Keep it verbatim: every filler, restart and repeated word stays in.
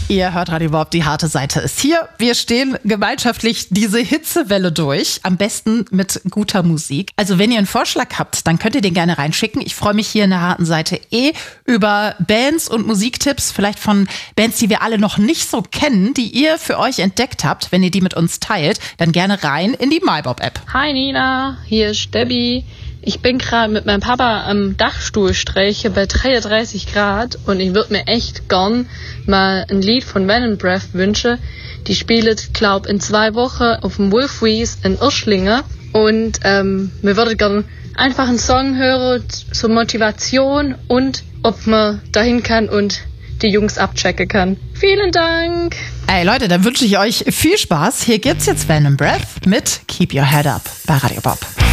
Ihr hört Radio Bob, die harte Seite ist hier. Wir stehen gemeinschaftlich diese Hitzewelle durch, am besten mit guter Musik. Also wenn ihr einen Vorschlag habt, dann könnt ihr den gerne reinschicken. Ich freue mich hier in der harten Seite eh über Bands und Musiktipps, vielleicht von Bands, die wir alle noch nicht so kennen, die ihr für euch entdeckt habt. Wenn ihr die mit uns teilt, dann gerne rein in die MyBob-App. Hi Nina, hier ist Debbie. Ich bin gerade mit meinem Papa am Dachstuhl streiche bei dreiunddreißig Grad und ich würde mir echt gern mal ein Lied von Venom Breath wünschen. Die spielen, glaub in zwei Wochen auf dem Wolfwies in Irschlingen und ähm, mir würde gern einfach einen Song hören zur Motivation und ob man dahin kann und die Jungs abchecken kann. Vielen Dank! Ey Leute, dann wünsche ich euch viel Spaß. Hier gibt's jetzt Venom Breath mit Keep Your Head Up bei Radio Bob.